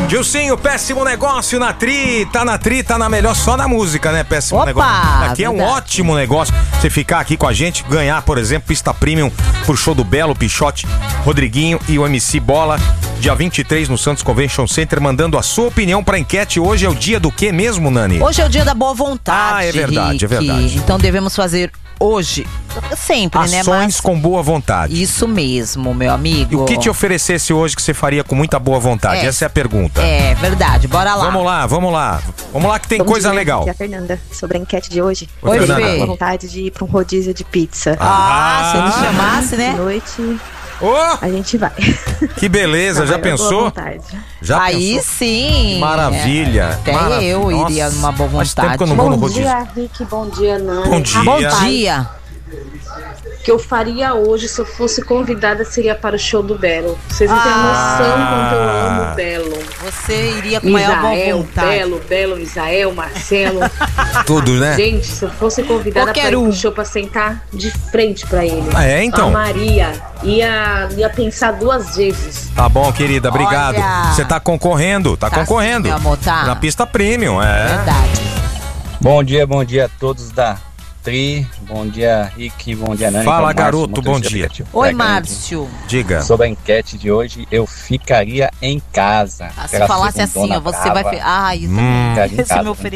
Gilcinho, péssimo negócio na Tri. Tá na Tri, tá na melhor, só na música, né? Péssimo negócio. Aqui é um ótimo negócio. Você ficar aqui com a gente, ganhar, por exemplo, pista premium pro show do Belo, Pichote, Rodriguinho e o MC Bola. Dia 23 no Santos Convention Center, mandando a sua opinião pra enquete. Hoje é o dia do quê mesmo, Nani? Hoje é o dia da boa vontade. Ah, é verdade, Rick. é verdade. Então devemos fazer hoje, sempre, ações, né? Ações com boa vontade. Isso mesmo, meu amigo. E o que te oferecesse hoje que você faria com muita boa vontade? Essa é a pergunta. É verdade, bora lá. Vamos lá. Vamos lá que tem coisa legal. Aqui é a Fernanda, sobre a enquete de hoje. Oi, eu Fê. tenho boa vontade de ir pra um rodízio de pizza. Se ele chamasse, né? De noite, a gente vai. Que beleza, já pensou? Já aí pensou? sim. Maravilha. Até eu iria numa boa vontade. Faz tempo que eu não vou no rodízio. Bom dia, Rick. Bom dia, Nani. Bom dia. Bom dia. O que eu faria hoje, se eu fosse convidada, seria para o show do Belo. Vocês não têm noção quanto eu amo o Belo. Você iria com maior boa vontade. Belo, Misael, Marcelo. Tudo, né? Gente, se eu fosse convidada para ir pro show, pra sentar de frente pra ele. Ah, é, então? A Maria ia pensar duas vezes. Tá bom, querida, obrigado. Olha. Você tá concorrendo, concorrendo. Sim, meu amor, tá. Na pista premium, Verdade. Bom dia a todos da Tri. Bom dia, Rick. Bom dia, Nani. Fala, Márcio, garoto, bom dia. Oi, Márcio. Diga. Sobre a enquete de hoje, eu ficaria em casa. Se falasse assim, ó, você vai... Ai, isso Ficar em esse casa meu com